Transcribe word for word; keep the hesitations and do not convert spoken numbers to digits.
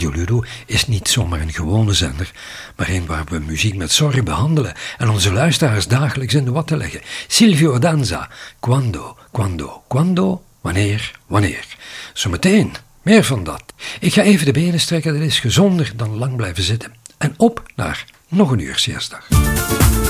Radio Ludo is niet zomaar een gewone zender, maar een waar we muziek met zorg behandelen en onze luisteraars dagelijks in de watten leggen. Silvio Danza, quando, quando, quando, wanneer, wanneer. Zometeen, meer van dat. Ik ga even de benen strekken, dat is gezonder dan lang blijven zitten. En op naar nog een uur siestdag.